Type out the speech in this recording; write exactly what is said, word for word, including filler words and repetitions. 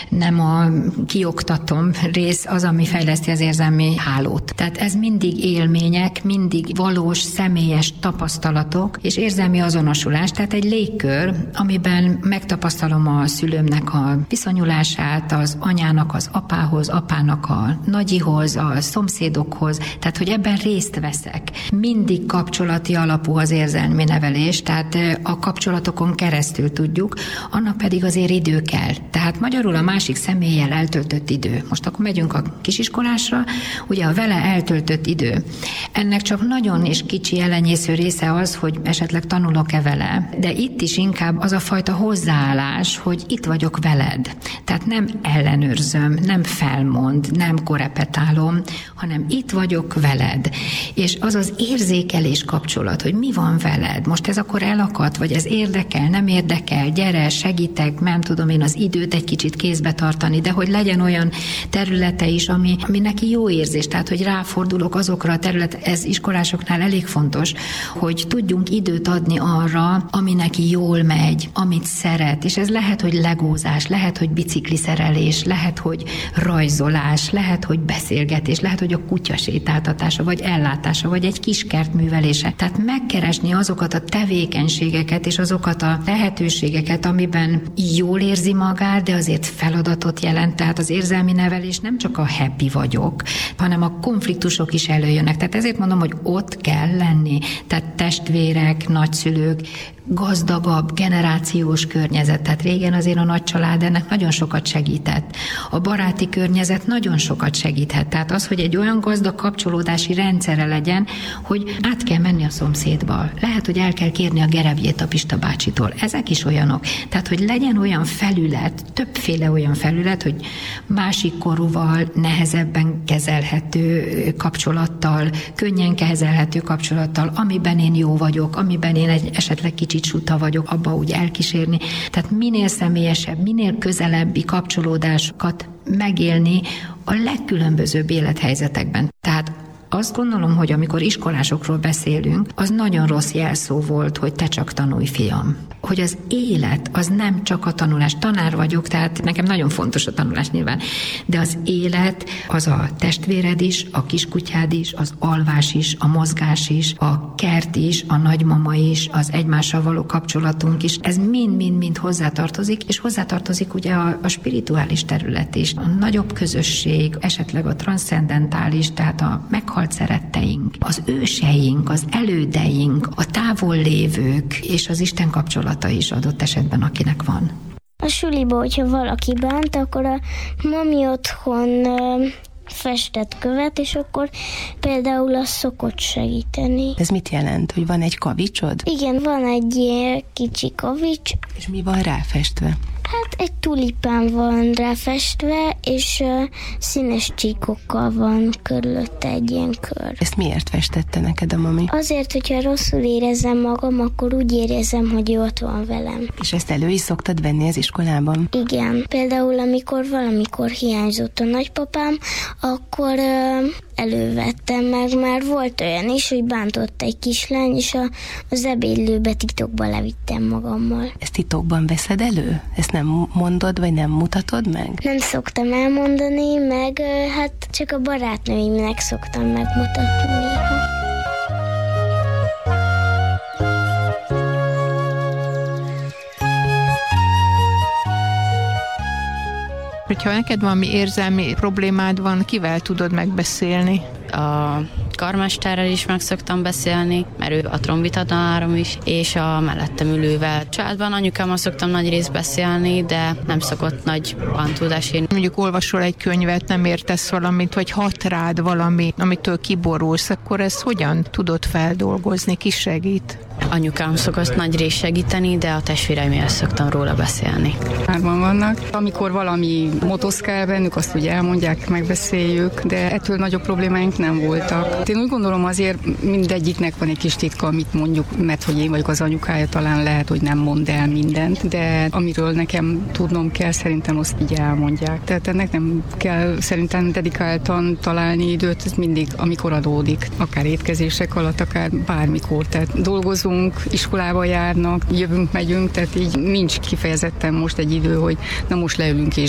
nem a kioktatom rész az, ami fejleszti az érzelmi hálót. Tehát ez mindig élmények, mindig valós, személyes tapasztalatok és érzelmi azonosulás, tehát egy légkör, amiben megtapasztalom a szülőmnek a viszonyulását, az anyának az apához, apának a nagyihoz, a szomszédokhoz, tehát hogy ebben részt veszek. Mindig kapcsolati alapú az érzelmi nevelés, tehát a kapcsolatokon keresztül tudjuk, annak pedig azért idő kell. Tehát magyarul a másik személlyel eltöltött idő. Most akkor megyünk a kisiskolásra, ugye a vele eltöltött idő. Ennek csak nagyon és kicsi elenyésző része az, hogy esetleg tanulok-e vele, de itt is inkább az a fajta hozzáállás, hogy itt vagyok veled. Tehát nem ellenőrzöm, nem felmond, nem korepetálom, hanem itt vagyok veled. És az az érzékelés kapcsolat, hogy mi van veled. Most ez akkor elakadt, vagy ez érdekel, nem érdekel, gyere, segítek, nem tudom én az időt egy kicsit kézbe tartani, de hogy legyen olyan területe is, ami, ami neki jó érzés, tehát hogy ráfordulok azokra a terület, ez iskolásoknál elég fontos, hogy tudjunk időt adni arra, ami neki jól megy, amit szeret, és ez lehet, hogy legózás, lehet, hogy bicikliszerelés, lehet, hogy rajzolás, lehet, hogy beszélgetés, lehet, hogy a kutya sétáltatása, vagy ellátása, vagy egy kiskert művelése. Tehát megkeresni azokat a tevékenységeket és azokat a lehetőségeket, amiben jól érzi magát, de azért feladatot jelent. Tehát az érzelmi nevelés nem csak a happy vagyok, hanem a konfliktusok is előjönnek. Tehát ezért mondom, hogy ott kell lenni. Tehát testvérek, nagyszülők, gazdagabb, generációs környezet. Tehát régen azért a nagy család ennek nagyon sokat segített. A baráti környezet nagyon sokat segíthet. Tehát az, hogy egy olyan gazdag kapcsolódási rendszere legyen, hogy át kell menni a szomszédba. Lehet, hogy el kell kérni a gerevjét a Pista bácsitól. Ezek is olyanok. Tehát, hogy legyen olyan felület, többféle olyan felület, hogy másik korúval nehezebben kezelhető kapcsolattal, könnyen kezelhető kapcsolattal, amiben én jó vagyok, amiben én egy esetleg kicsit suta vagyok, abba úgy elkísérni. Tehát minél személyesebb, minél közelebbi kapcsolódásokat megélni a legkülönbözőbb élethelyzetekben. Tehát azt gondolom, hogy amikor iskolásokról beszélünk, az nagyon rossz jelszó volt, hogy te csak tanulj, fiam. Hogy az élet, az nem csak a tanulás. Tanár vagyok, tehát nekem nagyon fontos a tanulás nyilván. De az élet, az a testvéred is, a kiskutyád is, az alvás is, a mozgás is, a kert is, a nagymama is, az egymással való kapcsolatunk is. Ez mind-mind-mind hozzátartozik, és hozzátartozik ugye a, a spirituális terület is. A nagyobb közösség, esetleg a transzcendentális, tehát a meghalt szeretteink, az őseink, az elődeink, a távol lévők és az Isten kapcsolata is adott esetben, akinek van. A suliba, hogyha valaki bánt, akkor a mami otthon festett követ, és akkor például az szokott segíteni. Ez mit jelent, hogy van egy kavicsod? Igen, van egy ilyen kicsi kavics. És mi van ráfestve? Hát egy tulipán van ráfestve, és uh, színes csíkokkal van körülötte egy ilyen kör. Ezt miért festette neked a mami? Azért, hogyha rosszul érezem magam, akkor úgy érezem, hogy ő ott van velem. És ezt elő is szoktad venni az iskolában? Igen. Például, amikor valamikor hiányzott a nagypapám, akkor uh, elővettem meg, már volt olyan is, hogy bántott egy kislány, és a, az ebédlőbe titokban levittem magammal. Ezt titokban veszed elő? Ezt nem mondod, vagy nem mutatod meg? Nem szoktam elmondani, meg hát csak a barátnőimnek szoktam megmutatni néha. Hogyha neked valami érzelmi problémád van, kivel tudod megbeszélni? A karmesterrel is meg szoktam beszélni, mert ő a trombita tanárom is, és a mellettem ülővel. Családban anyukámmal szoktam nagy részt beszélni, de nem szokott nagy bántódás érni. Mondjuk olvasol egy könyvet, nem értesz valamit, vagy hat rád valami, amitől kiborulsz, akkor ezt hogyan tudod feldolgozni, ki segít? Anyukám szokott nagy részt segíteni, de a testvéreimért szoktam róla beszélni. Hárman vannak. Amikor valami motoszkál bennük, azt ugye elmondják, megbeszéljük, de ettől nagyobb problémáink nem voltak. Én úgy gondolom, azért mindegyiknek van egy kis titka, amit mondjuk, mert hogy én vagyok az anyukája, talán lehet, hogy nem mond el mindent, de amiről nekem tudnom kell, szerintem azt így elmondják. Tehát ennek nem kell szerintem dedikáltan találni időt, ez mindig, amikor adódik, akár étkezések alatt, akár bármikor. Tehát dolgozunk, iskolába járnak, jövünk, megyünk, tehát így nincs kifejezetten most egy idő, hogy na most leülünk és